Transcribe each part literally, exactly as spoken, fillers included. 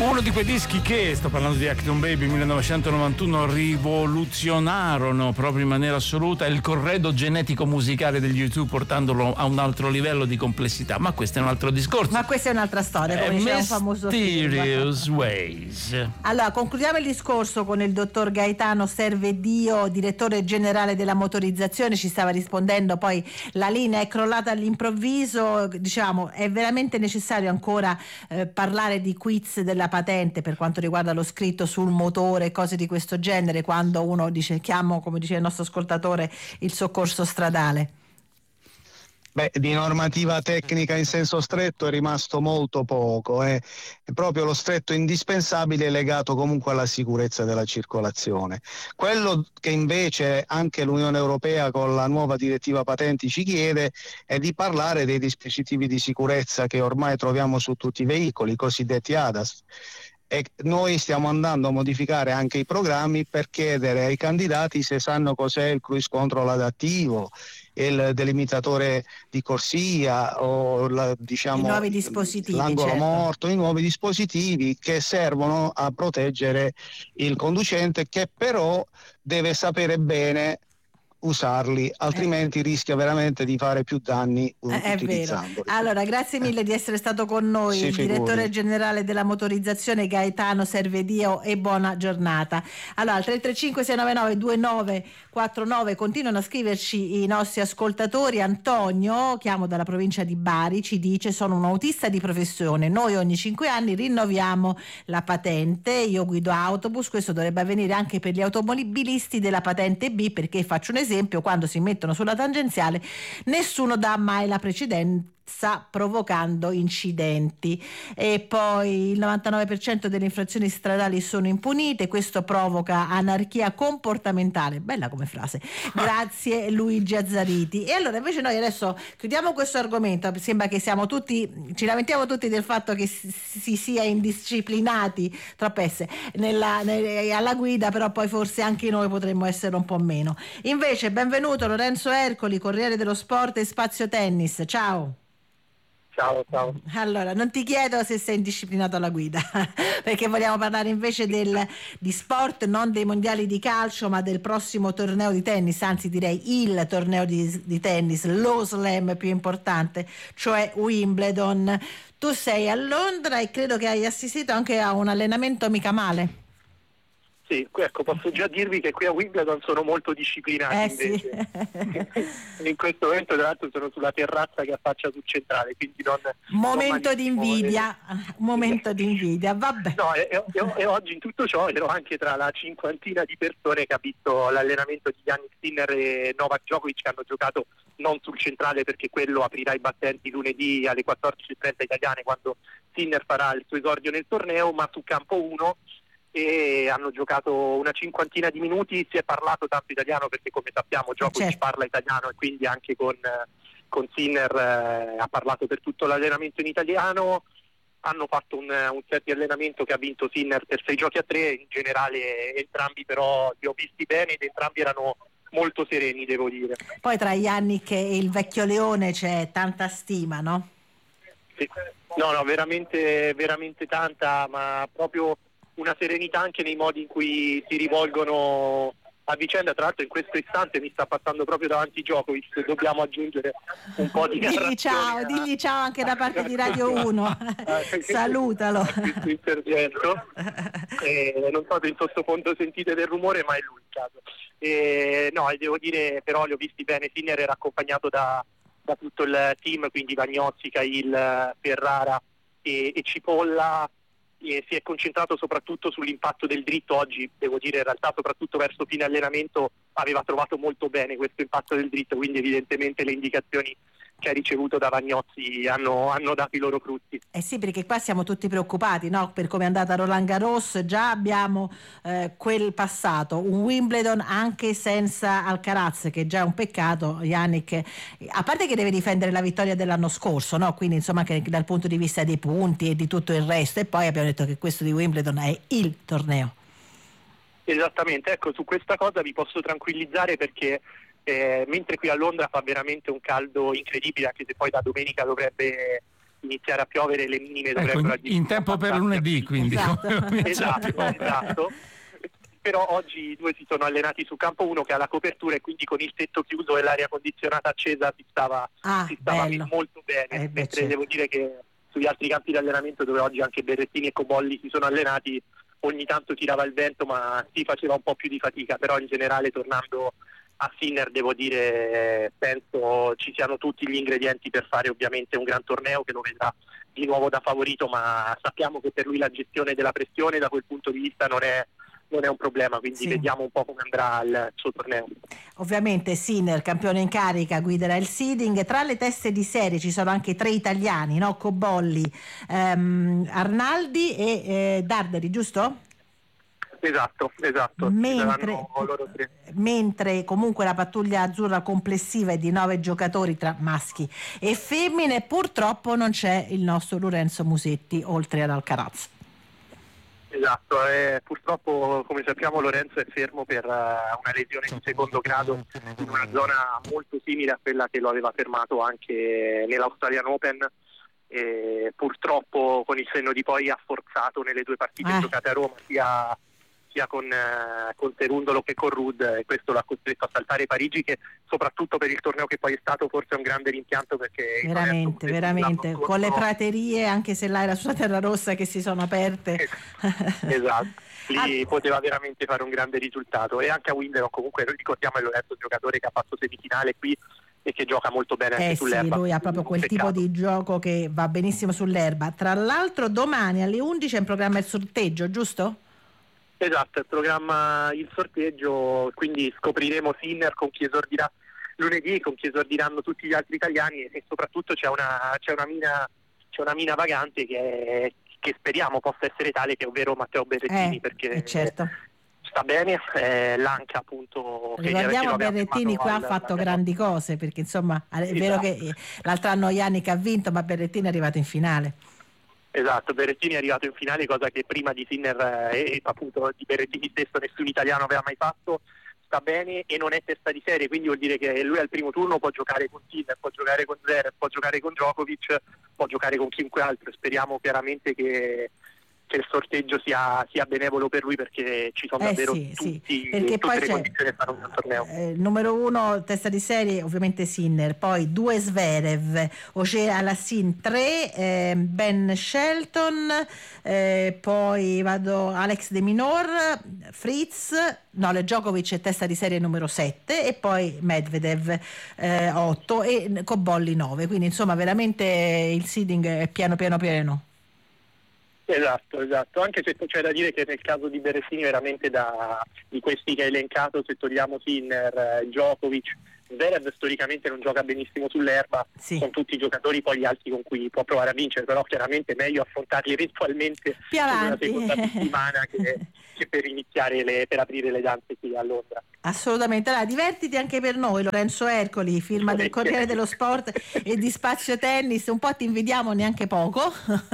Uno di quei dischi che, sto parlando di Achtung Baby millenovecentonovantuno, rivoluzionarono proprio in maniera assoluta il corredo genetico musicale degli U due, portandolo a un altro livello di complessità, ma questo è un altro discorso. Ma questa è un'altra storia, come diceva un famoso film. Mysterious Ways. Allora, concludiamo il discorso con il dottor Gaetano Servedio, direttore generale della motorizzazione. Ci stava rispondendo, poi la linea è crollata all'improvviso. Diciamo, è veramente necessario ancora eh, parlare di quiz della patente per quanto riguarda lo scritto sul motore, cose di questo genere, quando uno dice chiamo, come dice il nostro ascoltatore, il soccorso stradale? Beh, di normativa tecnica in senso stretto è rimasto molto poco, eh. È proprio lo stretto indispensabile legato comunque alla sicurezza della circolazione. Quello che invece anche l'Unione Europea con la nuova direttiva patenti ci chiede è di parlare dei dispositivi di sicurezza che ormai troviamo su tutti i veicoli, i cosiddetti A D A S. E noi stiamo andando a modificare anche i programmi per chiedere ai candidati se sanno cos'è il cruise control adattivo, il delimitatore di corsia o la, diciamo, I nuovi dispositivi, l'angolo certo. morto, i nuovi dispositivi che servono a proteggere il conducente, che però deve sapere bene usarli, altrimenti eh. rischia veramente di fare più danni uh, eh, utilizzandoli. Allora, grazie mille di essere stato con noi, si il figuri. Direttore generale della motorizzazione Gaetano Servedio, e buona giornata. Allora, tre tre cinque sei nove nove due nove quattro nove, continuano a scriverci i nostri ascoltatori. Antonio, chiamo dalla provincia di Bari, ci dice: sono un autista di professione, noi ogni cinque anni rinnoviamo la patente, io guido autobus, questo dovrebbe avvenire anche per gli automobilisti della patente B, perché faccio un esempio, quando si mettono sulla tangenziale nessuno dà mai la precedenza provocando incidenti. E poi il novantanove per cento delle infrazioni stradali sono impunite, questo provoca anarchia comportamentale, bella come frase, grazie Luigi Azzariti. E allora invece noi adesso chiudiamo questo argomento, sembra che siamo tutti, ci lamentiamo tutti del fatto che si, si sia indisciplinati troppe S nella, nella, alla guida, però poi forse anche noi potremmo essere un po' meno. Invece benvenuto Lorenzo Ercoli, Corriere dello Sport e Spazio Tennis, ciao. Ciao, ciao. Allora, non ti chiedo se sei indisciplinato alla guida, perché vogliamo parlare invece del, di sport, non dei mondiali di calcio, ma del prossimo torneo di tennis, anzi direi il torneo di, di tennis, lo slam più importante, cioè Wimbledon. Tu sei a Londra e credo che hai assistito anche a un allenamento mica male. Sì, ecco, posso già dirvi che qui a Wimbledon sono molto disciplinati eh, invece. Sì. In questo momento tra l'altro sono sulla terrazza che affaccia sul centrale, quindi non... Momento non di invidia, momento di invidia, vabbè. No, e, e, e oggi in tutto ciò ero anche tra la cinquantina di persone che ha visto l'allenamento di Jannik Sinner e Novak Djokovic, che hanno giocato non sul centrale perché quello aprirà i battenti lunedì alle quattordici e trenta italiane, quando Sinner farà il suo esordio nel torneo, ma su campo uno, e hanno giocato una cinquantina di minuti. Si è parlato tanto italiano perché, come sappiamo, Djokovic certo. parla italiano, e quindi anche con, con Sinner eh, ha parlato per tutto l'allenamento in italiano. Hanno fatto un, un set di allenamento che ha vinto Sinner per sei giochi a tre. In generale entrambi però li ho visti bene ed entrambi erano molto sereni, devo dire. Poi tra Jannik e il vecchio leone c'è tanta stima, no? Sì. No, no, veramente, veramente tanta, ma proprio una serenità anche nei modi in cui si rivolgono a vicenda. Tra l'altro in questo istante mi sta passando proprio davanti Djokovic, dobbiamo aggiungere un po' di digli ciao, digli ciao anche da parte di Radio uno. Salutalo. Questo intervento, eh, non so se in sottofondo sentite del rumore, ma è lui il caso. Eh, no, devo dire però li ho visti bene. Sinner era accompagnato da, da tutto il team, quindi Vagnozzi, Cahill, Ferrara e, e Cipolla. E si è concentrato soprattutto sull'impatto del dritto. Oggi, devo dire, in realtà soprattutto verso fine allenamento aveva trovato molto bene questo impatto del dritto, quindi evidentemente le indicazioni che ha ricevuto da Vagnozzi hanno, hanno dato i loro frutti. Eh sì, perché qua siamo tutti preoccupati, no? Per come è andata Roland Garros. Già abbiamo eh, quel passato, un Wimbledon anche senza Alcaraz, che già è un peccato. Jannik, a parte che deve difendere la vittoria dell'anno scorso, no? Quindi insomma che dal punto di vista dei punti e di tutto il resto, e poi abbiamo detto che questo di Wimbledon è il torneo. Esattamente, ecco, su questa cosa vi posso tranquillizzare perché Eh, mentre qui a Londra fa veramente un caldo incredibile, anche se poi da domenica dovrebbe iniziare a piovere le minime ecco, dovrebbero in, in tempo per lunedì, quindi. Esatto, esatto, esatto. Però oggi i due si sono allenati su campo uno che ha la copertura e quindi con il tetto chiuso e l'aria condizionata accesa si stava, ah, si stava molto bene, eh, mentre certo. devo dire che sugli altri campi di allenamento dove oggi anche Berrettini e Cobolli si sono allenati ogni tanto tirava il vento ma si faceva un po' più di fatica, però in generale tornando a Sinner devo dire penso ci siano tutti gli ingredienti per fare ovviamente un gran torneo che lo vedrà di nuovo da favorito, ma sappiamo che per lui la gestione della pressione da quel punto di vista non è non è un problema, quindi sì. Vediamo un po' come andrà il suo torneo. Ovviamente Sinner, campione in carica, guiderà il seeding. Tra le teste di serie ci sono anche tre italiani, no? Cobolli, ehm, Arnaldi e eh, Darderi, giusto? Esatto, esatto. Mentre, mentre comunque la pattuglia azzurra complessiva è di nove giocatori tra maschi e femmine, purtroppo non c'è il nostro Lorenzo Musetti oltre ad Alcaraz. Esatto, eh, purtroppo come sappiamo Lorenzo è fermo per uh, una lesione di secondo grado in una zona molto simile a quella che lo aveva fermato anche nell'Australian Open e purtroppo con il senno di poi ha forzato nelle due partite eh. giocate a Roma sia, sia con, uh, con Cerundolo che con Ruud e questo l'ha costretto a saltare Parigi che soprattutto per il torneo che poi è stato forse è un grande rimpianto perché veramente, veramente con le praterie anche se là era sulla terra rossa che si sono aperte esatto, lì ah. poteva veramente fare un grande risultato e anche a Wimbledon comunque noi ricordiamo il Lorenzo giocatore che ha fatto semifinale qui e che gioca molto bene anche eh sull'erba. Sì, lui ha proprio quel peccato. tipo di gioco che va benissimo sull'erba. Tra l'altro domani alle undici è in programma il sorteggio, giusto? Esatto, il programma il sorteggio, quindi scopriremo Sinner con chi esordirà lunedì, con chi esordiranno tutti gli altri italiani e soprattutto c'è una, c'è una mina c'è una mina vagante che, che speriamo possa essere tale, che è ovvero Matteo Berrettini, eh, perché eh certo. sta bene, eh, l'Anca appunto ricordiamo Berrettini qua ha fatto al, grandi cose perché insomma è esatto. vero che l'altro anno Yannick ha vinto ma Berrettini è arrivato in finale. Esatto, Berrettini è arrivato in finale, cosa che prima di Sinner e eh, appunto di Berrettini stesso nessun italiano aveva mai fatto. Sta bene e non è testa di serie, quindi vuol dire che lui al primo turno può giocare con Sinner, può giocare con Zverev, può giocare con Djokovic, può giocare con chiunque altro. Speriamo chiaramente che che il sorteggio sia, sia benevolo per lui perché ci sono eh davvero sì, tutti, sì. Perché tutte poi le c'è, condizioni per fare un torneo. Eh, numero uno testa di serie ovviamente Sinner, poi due Zverev, Auger Alassin tre, eh, Ben Shelton, eh, poi vado Alex de Minaur, Fritz, no, le Djokovic è testa di serie numero sette e poi Medvedev eh, otto e Cobolli nove, quindi insomma veramente il seeding è pieno pieno pieno. Esatto, esatto, anche se c'è da dire che nel caso di Berrettini veramente da di questi che hai elencato, se togliamo Sinner, Djokovic, Zverev storicamente non gioca benissimo sull'erba, sì. Sono tutti giocatori poi gli altri con cui può provare a vincere, però chiaramente è meglio affrontarli eventualmente in una seconda settimana che, che per iniziare le, per aprire le danze qui a Londra. Assolutamente, allora divertiti anche per noi. Lorenzo Ercoli, firma del Corriere dello Sport e di Spazio Tennis, un po' ti invidiamo, neanche poco.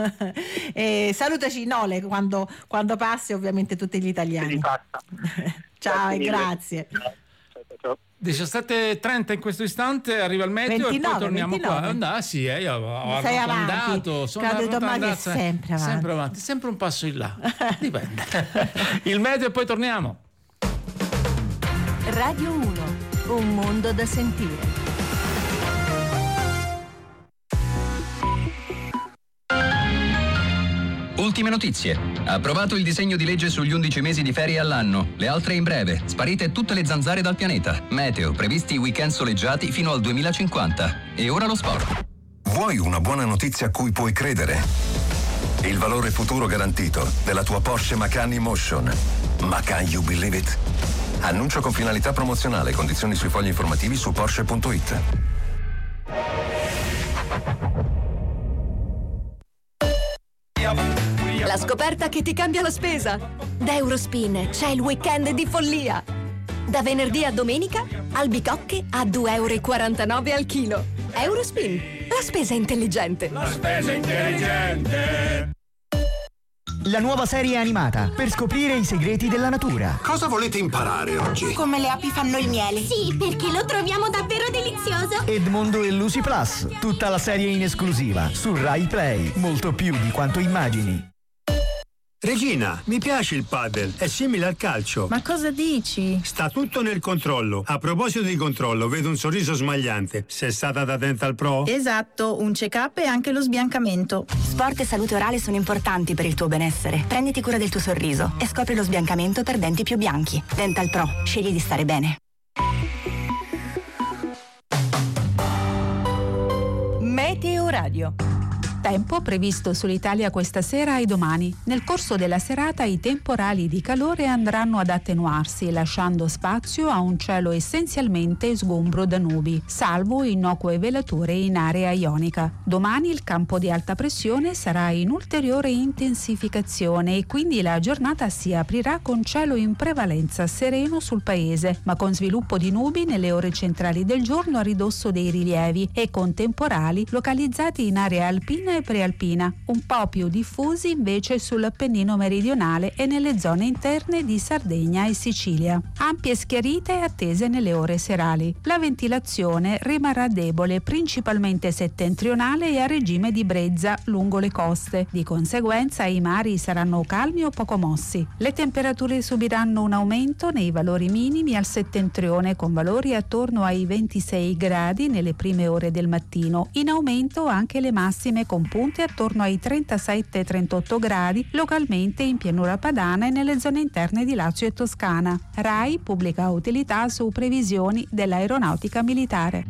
E salutaci Nole quando, quando passi, ovviamente tutti gli italiani. Ciao e grazie. Ciao, ciao, ciao. diciassette e trenta in questo istante arriva il meteo ventinove, e poi torniamo ventinove. Qua. Ah, sì, eh, io ho Sei arrotondato, sono arrotondato sempre avanti. sempre avanti, sempre un passo in là. Dipende. Il meteo e poi torniamo. Radio uno, un mondo da sentire. Ultime notizie. Approvato il disegno di legge sugli undici mesi di ferie all'anno. Le altre in breve. Sparite tutte le zanzare dal pianeta. Meteo. Previsti weekend soleggiati fino al duemilacinquanta. E ora lo sport. Vuoi una buona notizia a cui puoi credere? Il valore futuro garantito della tua Porsche Macan E-Motion. Ma can you believe it? Annuncio con finalità promozionale. Condizioni sui fogli informativi su Porsche punto it. La scoperta che ti cambia la spesa. Da Eurospin c'è il weekend di follia. Da venerdì a domenica, albicocche a due virgola quarantanove euro al chilo. Eurospin, la spesa intelligente. La spesa intelligente. la nuova serie animata per scoprire i segreti della natura. Cosa volete imparare oggi? Come le api fanno il miele. Sì, perché lo troviamo davvero delizioso. Edmondo e Lucy Plus, tutta la serie in esclusiva su Rai Play, molto più di quanto immagini. Regina, mi piace il padel, è simile al calcio. Ma cosa dici? Sta tutto nel controllo. A proposito di controllo, vedo un sorriso smagliante. Sei stata da Dental Pro? Esatto, un check-up e anche lo sbiancamento. Sport e salute orale sono importanti per il tuo benessere. Prenditi cura del tuo sorriso e scopri lo sbiancamento per denti più bianchi. Dental Pro, scegli di stare bene. Meteo Radio. Tempo previsto sull'Italia questa sera e domani. Nel corso della serata i temporali di calore andranno ad attenuarsi, lasciando spazio a un cielo essenzialmente sgombro da nubi, salvo innocue velature in area ionica. Domani il campo di alta pressione sarà in ulteriore intensificazione e quindi la giornata si aprirà con cielo in prevalenza sereno sul paese, ma con sviluppo di nubi nelle ore centrali del giorno a ridosso dei rilievi e con temporali localizzati in area alpina e prealpina, un po' più diffusi invece sull'Appennino meridionale e nelle zone interne di Sardegna e Sicilia. Ampie schiarite attese nelle ore serali. La ventilazione rimarrà debole, principalmente settentrionale e a regime di brezza lungo le coste. Di conseguenza i mari saranno calmi o poco mossi. Le temperature subiranno un aumento nei valori minimi al settentrione, con valori attorno ai ventisei gradi nelle prime ore del mattino. In aumento anche le massime con punte attorno ai trentasette trentotto gradi localmente in pianura padana e nelle zone interne di Lazio e Toscana. RAI pubblica utilità su previsioni dell'aeronautica militare.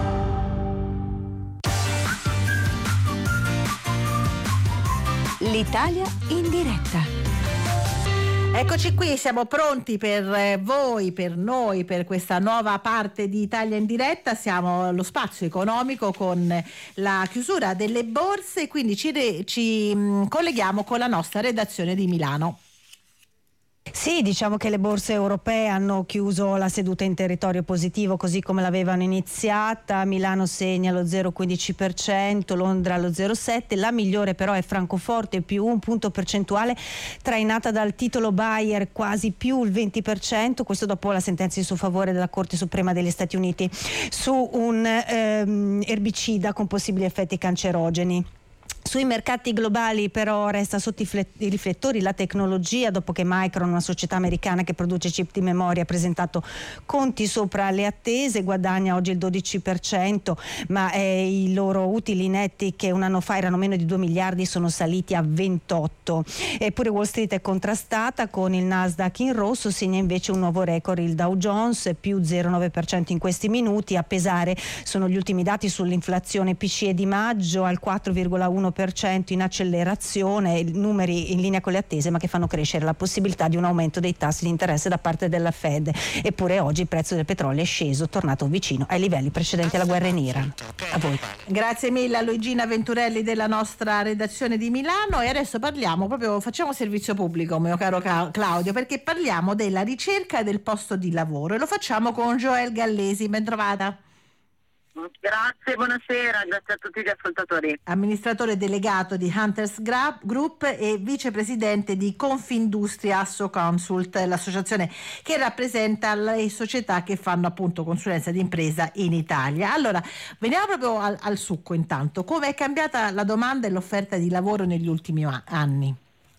L'Italia in diretta. Eccoci qui, siamo pronti per voi, per noi, per questa nuova parte di Italia in diretta. Siamo allo spazio economico con la chiusura delle borse, quindi ci, ci mh, colleghiamo con la nostra redazione di Milano. Sì, diciamo che le borse europee hanno chiuso la seduta in territorio positivo così come l'avevano iniziata. Milano segna lo zero virgola quindici per cento, Londra lo zero virgola sette per cento, la migliore però è Francoforte più un punto percentuale trainata dal titolo Bayer quasi più il venti per cento, questo dopo la sentenza in suo favore della Corte Suprema degli Stati Uniti su un ehm, erbicida con possibili effetti cancerogeni. Sui mercati globali però resta sotto i riflettori la tecnologia, dopo che Micron, una società americana che produce chip di memoria, ha presentato conti sopra le attese, guadagna oggi il dodici per cento, ma eh, i loro utili netti che un anno fa erano meno di due miliardi sono saliti a ventotto. Eppure Wall Street è contrastata, con il Nasdaq in rosso, segna invece un nuovo record il Dow Jones, più zero virgola nove per cento in questi minuti. A pesare sono gli ultimi dati sull'inflazione P C E di maggio al quattro virgola uno per cento in accelerazione, numeri in linea con le attese ma che fanno crescere la possibilità di un aumento dei tassi di interesse da parte della Fed. Eppure oggi il prezzo del petrolio è sceso, tornato vicino ai livelli precedenti alla guerra in Iran. A voi. Grazie mille a Luigina Venturelli della nostra redazione di Milano, e adesso parliamo proprio, facciamo servizio pubblico, mio caro Claudio, perché parliamo della ricerca del posto di lavoro e lo facciamo con Joelle Gallesi. Ben trovata. Grazie, buonasera, grazie a tutti gli ascoltatori. Amministratore delegato di Hunters Group e vicepresidente di Confindustria Assoconsult, l'associazione che rappresenta le società che fanno appunto consulenza di impresa in Italia. Allora, veniamo proprio al, al succo intanto. Come è cambiata la domanda e l'offerta di lavoro negli ultimi anni?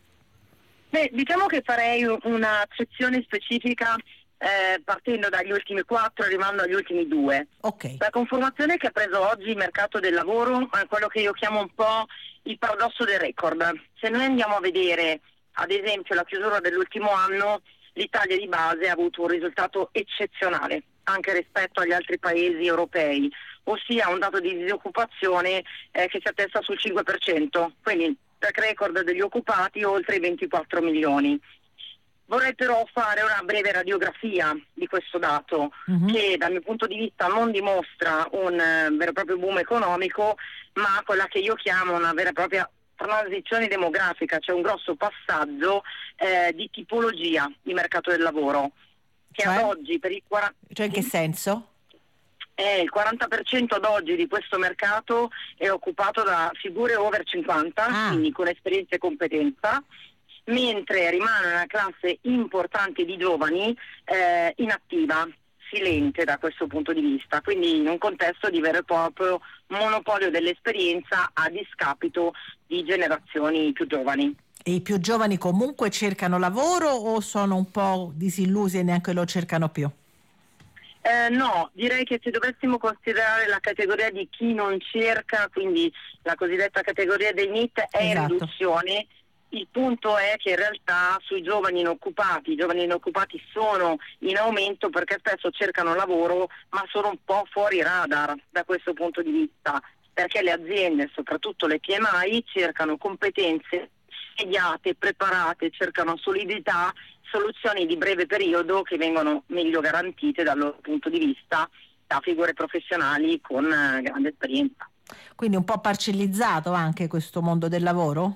Beh, diciamo che farei una sezione specifica Eh, partendo dagli ultimi quattro, arrivando agli ultimi due. Okay. La conformazione che ha preso oggi il mercato del lavoro è quello che io chiamo un po' il paradosso del record. Se noi andiamo a vedere, ad esempio, la chiusura dell'ultimo anno, l'Italia di base ha avuto un risultato eccezionale, anche rispetto agli altri paesi europei, ossia un dato di disoccupazione eh, che si attesta sul cinque per cento, quindi il track record degli occupati oltre i ventiquattro milioni. Vorrei però fare una breve radiografia di questo dato, uh-huh. che dal mio punto di vista non dimostra un uh, vero e proprio boom economico, ma quella che io chiamo una vera e propria transizione demografica, cioè un grosso passaggio eh, di tipologia di mercato del lavoro, che cioè? ad oggi per il quaranta Cioè in che senso? Eh, il quaranta per cento ad oggi di questo mercato è occupato da figure over cinquanta, ah. quindi con esperienza e competenza, mentre rimane una classe importante di giovani eh, inattiva, silente da questo punto di vista, quindi in un contesto di vero e proprio monopolio dell'esperienza a discapito di generazioni più giovani. E i più giovani comunque cercano lavoro o sono un po' disillusi e neanche lo cercano più? Eh, no, direi che se dovessimo considerare la categoria di chi non cerca, quindi la cosiddetta categoria dei N I T, è in Esatto. riduzione. Il punto è che in realtà sui giovani inoccupati, i giovani inoccupati sono in aumento perché spesso cercano lavoro ma sono un po' fuori radar da questo punto di vista, perché le aziende, soprattutto le P M I, cercano competenze immediate, preparate, cercano solidità, soluzioni di breve periodo che vengono meglio garantite dal loro punto di vista da figure professionali con eh, grande esperienza. Quindi un po' parcellizzato anche questo mondo del lavoro?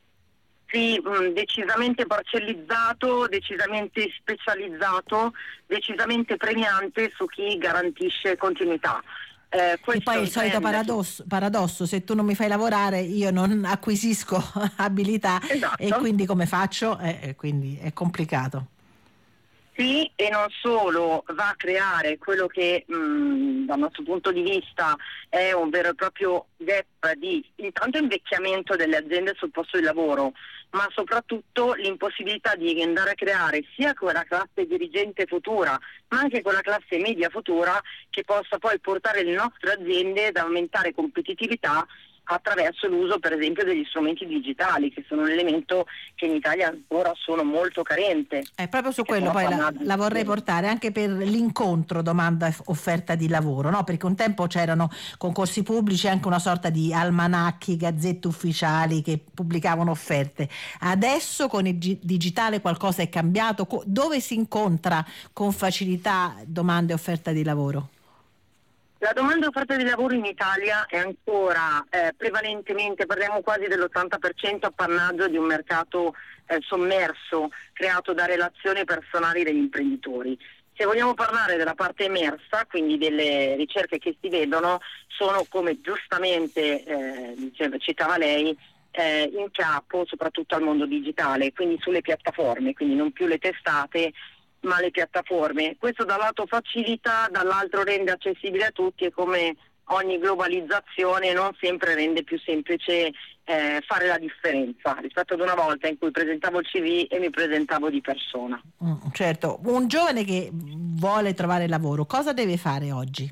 Sì, mh, decisamente parcellizzato, decisamente specializzato, decisamente premiante su chi garantisce continuità. Eh, E questo poi il solito trend- paradosso, paradosso, se tu non mi fai lavorare io non acquisisco abilità. Esatto. E quindi come faccio? Eh, quindi è complicato. Sì, e non solo, va a creare quello che mh, dal nostro punto di vista è un vero e proprio gap di intanto invecchiamento delle aziende sul posto di lavoro, ma soprattutto l'impossibilità di andare a creare sia quella classe dirigente futura, ma anche quella classe media futura che possa poi portare le nostre aziende ad aumentare competitività attraverso l'uso per esempio degli strumenti digitali, che sono un elemento che in Italia ancora sono molto carente. È proprio su Che quello sono poi la, pannati. la vorrei portare anche per l'incontro domanda e offerta di lavoro, no? Perché un tempo c'erano concorsi pubblici, anche una sorta di almanacchi, gazzette ufficiali che pubblicavano offerte. Adesso con il gi- digitale qualcosa è cambiato? Co- dove si incontra con facilità domanda e offerta di lavoro? La domanda e offerta di lavoro in Italia è ancora eh, prevalentemente, parliamo quasi dell'ottanta per cento, appannaggio di un mercato eh, sommerso creato da relazioni personali degli imprenditori. Se vogliamo parlare della parte emersa, quindi delle ricerche che si vedono, sono, come giustamente eh, diceva, citava lei, eh, in capo soprattutto al mondo digitale, quindi sulle piattaforme, quindi non più le testate ma le piattaforme. Questo da un lato facilita, dall'altro rende accessibile a tutti e come ogni globalizzazione non sempre rende più semplice eh, fare la differenza rispetto ad una volta in cui presentavo il C V e mi presentavo di persona. Mm, certo, un giovane che vuole trovare lavoro cosa deve fare oggi?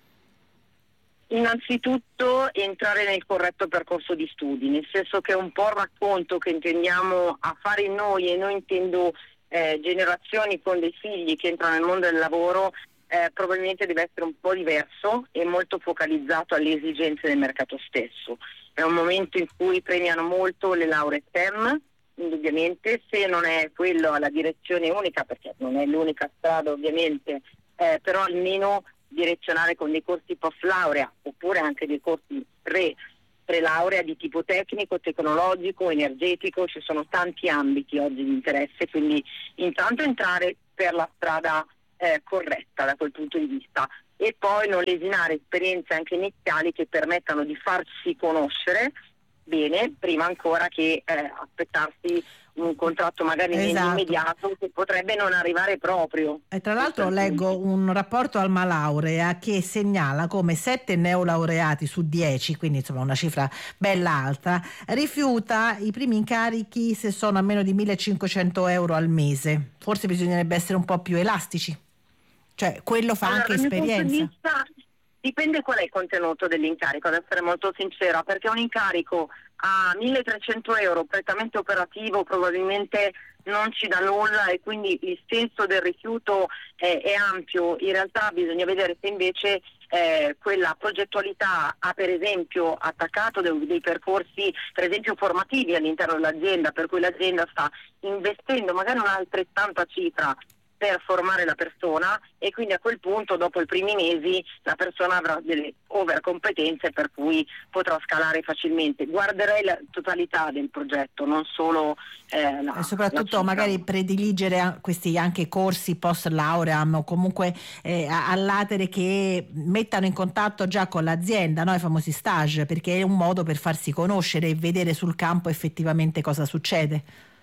Innanzitutto entrare nel corretto percorso di studi, nel senso che un po' il racconto che intendiamo a fare noi, e noi intendo Eh, generazioni con dei figli che entrano nel mondo del lavoro, eh, probabilmente deve essere un po' diverso e molto focalizzato alle esigenze del mercato stesso. È un momento in cui premiano molto le lauree S T E M, indubbiamente, se non è quello alla direzione unica, perché non è l'unica strada ovviamente, eh, però almeno direzionare con dei corsi post laurea oppure anche dei corsi pre prelaurea di tipo tecnico, tecnologico, energetico. Ci sono tanti ambiti oggi di interesse, quindi intanto entrare per la strada eh, corretta da quel punto di vista e poi non lesinare esperienze anche iniziali che permettano di farsi conoscere bene prima ancora che eh, aspettarsi un contratto magari Esatto. nell'immediato che potrebbe non arrivare proprio. E tra l'altro leggo un rapporto Alma Laurea che segnala come sette neolaureati su dieci, quindi insomma una cifra bella alta, rifiuta i primi incarichi se sono a meno di millecinquecento euro al mese. Forse bisognerebbe essere un po' più elastici, cioè quello fa Allora, anche dal mio punto di esperienza. vista, dipende qual è il contenuto dell'incarico, ad essere molto sincera, perché un incarico a milletrecento euro prettamente operativo probabilmente non ci dà nulla e quindi il senso del rifiuto è, è ampio. In realtà bisogna vedere se invece eh, quella progettualità ha per esempio attaccato dei, dei percorsi per esempio formativi all'interno dell'azienda, per cui l'azienda sta investendo magari un'altrettanta cifra per formare la persona e quindi a quel punto dopo i primi mesi la persona avrà delle overcompetenze per cui potrà scalare facilmente. Guarderei la totalità del progetto, non solo eh, la, E soprattutto la magari prediligere a- questi anche corsi post lauream o comunque eh, a- all'atere che mettano in contatto già con l'azienda, no? I famosi stage, perché è un modo per farsi conoscere e vedere sul campo effettivamente cosa succede.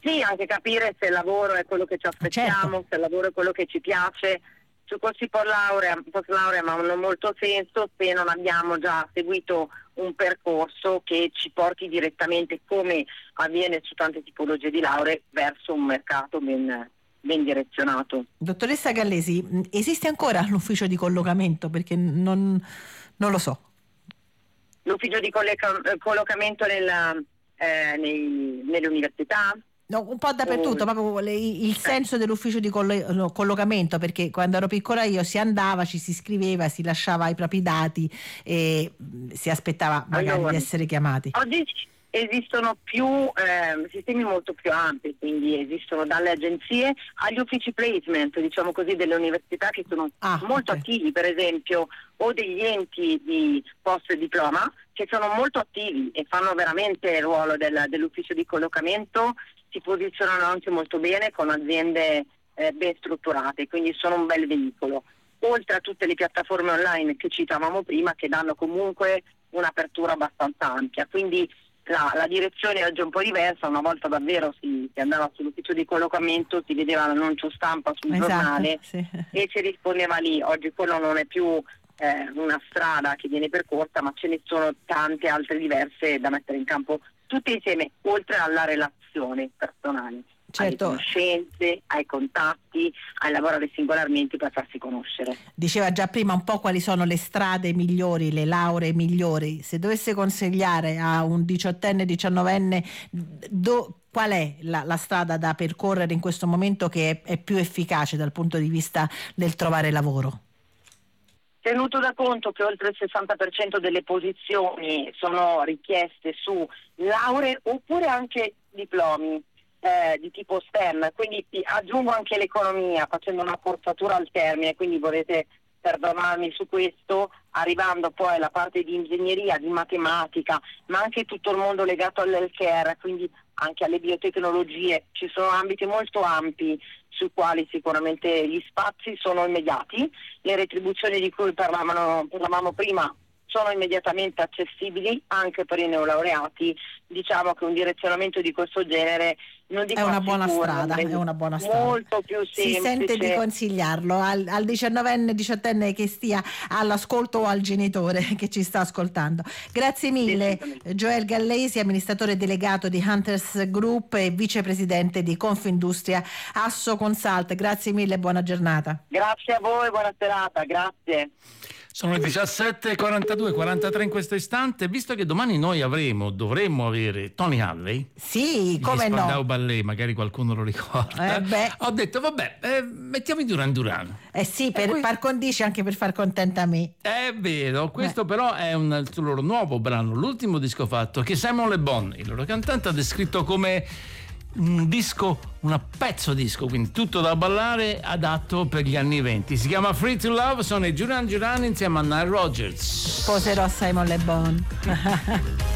Sì, anche capire se il lavoro è quello che ci aspettiamo, certo. se il lavoro è quello che ci piace. Su corsi post laurea, post laurea ma hanno molto senso se non abbiamo già seguito un percorso che ci porti direttamente, come avviene su tante tipologie di lauree, verso un mercato ben, ben direzionato. Dottoressa Gallesi, esiste ancora l'ufficio di collocamento? Perché non, non lo so. L'ufficio di colloca- collocamento nella, eh, nei, nelle università? No, un po' dappertutto, proprio le, il senso dell'ufficio di collo- collocamento, perché quando ero piccola io si andava, ci si iscriveva, si lasciava i propri dati e si aspettava magari allora, di essere chiamati. Oggi esistono più eh, sistemi molto più ampi, quindi esistono dalle agenzie agli uffici placement, diciamo così, delle università che sono ah, molto okay. attivi, per esempio, o degli enti di post diploma che sono molto attivi e fanno veramente il ruolo del, dell'ufficio di collocamento. Si posizionano anche molto bene con aziende eh, ben strutturate, quindi sono un bel veicolo. Oltre a tutte le piattaforme online che citavamo prima, che danno comunque un'apertura abbastanza ampia. Quindi la, la direzione oggi è un po' diversa. Una volta davvero si, si andava sull'ufficio di collocamento, si vedeva l'annuncio stampa sul esatto, giornale sì. e si rispondeva lì. Oggi quello non è più eh, una strada che viene percorsa, ma ce ne sono tante altre diverse da mettere in campo tutte insieme, oltre alla relazione personale, certo. alle conoscenze, ai contatti, a lavorare singolarmente per farsi conoscere. Diceva già prima un po' quali sono le strade migliori, le lauree migliori. Se dovesse consigliare a un diciottenne, diciannovenne, do, qual è la, la strada da percorrere in questo momento che è, è più efficace dal punto di vista del trovare lavoro? Tenuto da conto che oltre il sessanta per cento delle posizioni sono richieste su lauree oppure anche diplomi eh, di tipo STEM, quindi aggiungo anche l'economia facendo una forzatura al termine, quindi volete perdonarmi su questo, arrivando poi alla parte di ingegneria, di matematica, ma anche tutto il mondo legato all'healthcare, quindi anche alle biotecnologie. Ci sono ambiti molto ampi sui quali sicuramente gli spazi sono immediati, le retribuzioni di cui parlavano, parlavamo prima sono immediatamente accessibili anche per i neolaureati. Diciamo che un direzionamento di questo genere non dico è una buona sicuro, strada, è una buona strada. Molto più semplice. Si sente di consigliarlo al, al diciannovenne, diciottenne che stia all'ascolto o al genitore che ci sta ascoltando. Grazie mille Joel Gallesi, amministratore delegato di Hunters Group e vicepresidente di Confindustria Asso Consult. Grazie mille e buona giornata. Grazie a voi, buona serata, grazie. Sono le diciassette e quarantadue quarantatré in questo istante. Visto che domani noi avremo, dovremmo avere Tony Hadley. Sì, come no. Spandau Ballet, magari qualcuno lo ricorda. Eh beh. Ho detto, vabbè, eh, mettiamo i Duran Duran. Eh sì, per qui... par condicio, anche per far contenta me. È vero, questo eh. però è un il loro nuovo brano, l'ultimo disco fatto, che Simon Le Bon, il loro cantante, ha descritto come un disco, un pezzo disco, quindi tutto da ballare, adatto per gli anni venti. Si chiama Free to Love, sono i Duran Duran insieme a Nile Rodgers. Sposerò Simon Le Bon.